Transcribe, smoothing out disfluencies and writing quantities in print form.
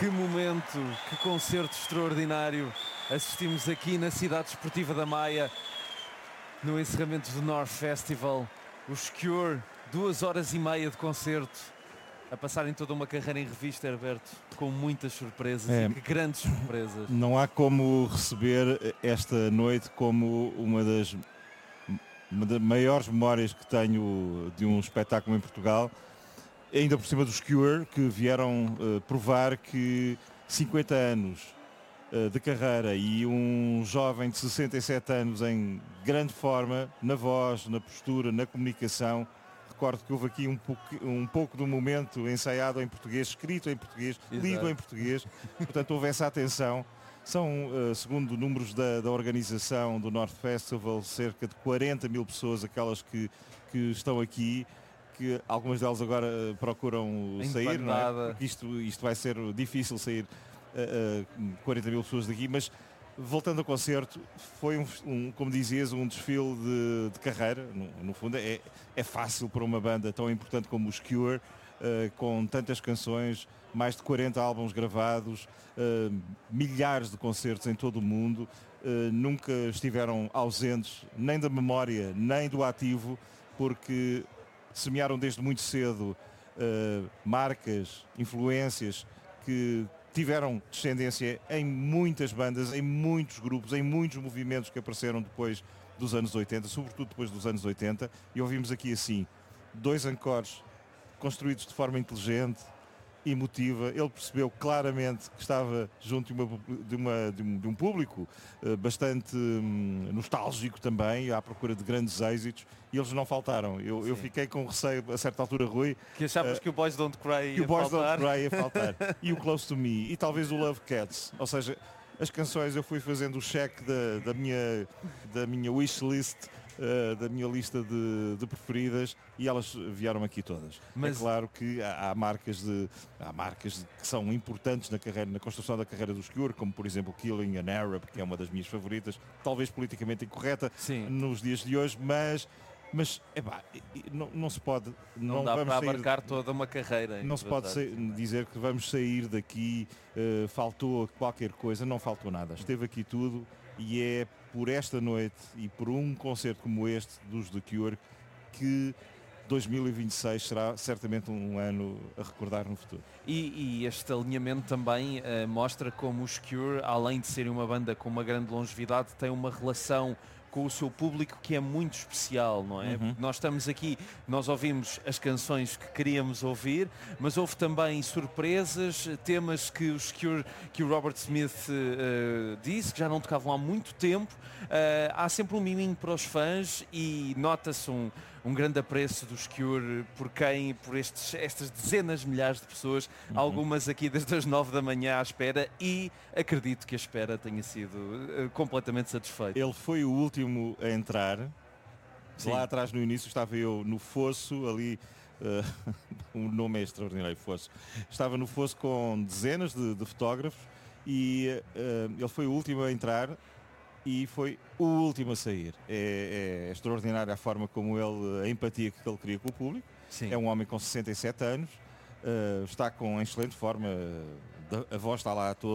Que momento, que concerto extraordinário assistimos aqui na cidade desportiva da Maia, no encerramento do North Festival. Os Cure, 2 horas e meia de concerto, a passarem toda uma carreira em revista, Herberto, com muitas surpresas e que grandes surpresas. Não há como receber esta noite como uma das maiores memórias que tenho de um espetáculo em Portugal, ainda por cima dos Cure, que vieram provar que 50 anos de carreira e um jovem de 67 anos em grande forma, na voz, na postura, na comunicação. Recordo que houve aqui um pouco do momento ensaiado em português, escrito em português, lido em português, portanto houve essa atenção. São, segundo números da organização do North Festival, cerca de 40 mil pessoas, aquelas que estão aqui, que algumas delas agora procuram sair, não é? Porque isto vai ser difícil sair 40 mil pessoas daqui, mas voltando ao concerto, foi como dizias, um desfile de carreira. No fundo é fácil para uma banda tão importante como os Cure, com tantas canções, mais de 40 álbuns gravados, milhares de concertos em todo o mundo, nunca estiveram ausentes nem da memória nem do ativo, porque semearam desde muito cedo marcas, influências que tiveram descendência em muitas bandas, em muitos grupos, em muitos movimentos que apareceram depois dos anos 80, sobretudo depois dos anos 80, e ouvimos aqui assim 2 encores construídos de forma inteligente, emotiva. Ele percebeu claramente que estava junto de um público bastante nostálgico também, à procura de grandes êxitos, e eles não faltaram. Eu fiquei com receio a certa altura, Rui, que achavas que o Boys Don't Cry ia faltar. E o Close to Me, e talvez o Love Cats. Ou seja, as canções, eu fui fazendo o check da minha wish list, da minha lista de preferidas, e elas vieram aqui todas. Mas é claro que há marcas que são importantes na carreira, na construção da carreira dos Cure, como por exemplo Killing an Arab, que é uma das minhas favoritas, talvez politicamente incorreta nos dias de hoje, mas não se pode, não dá para abarcar toda uma carreira. Não se pode dizer que vamos sair daqui, faltou qualquer coisa. Não faltou nada, esteve aqui tudo, e é por esta noite e por um concerto como este dos The Cure que 2026 será certamente um ano a recordar no futuro. E este alinhamento também mostra como os Cure, além de serem uma banda com uma grande longevidade, têm uma relação com o seu público que é muito especial, não é? Nós estamos aqui, nós ouvimos as canções que queríamos ouvir, mas houve também surpresas, temas que o Robert Smith disse, que já não tocavam há muito tempo. Há sempre um miminho para os fãs e nota-se um grande apreço dos Cure por estas dezenas de milhares de pessoas, algumas aqui desde as 9 da manhã à espera, e acredito que a espera tenha sido completamente satisfeita. Ele foi o último a entrar. Lá atrás no início estava eu no fosso ali, o nome é extraordinário, fosso. Estava no fosso com dezenas de fotógrafos, e ele foi o último a entrar e foi o último a sair. É extraordinária a forma como a empatia que ele cria com o público. É um homem com 67 anos, está em excelente forma, a voz está lá toda.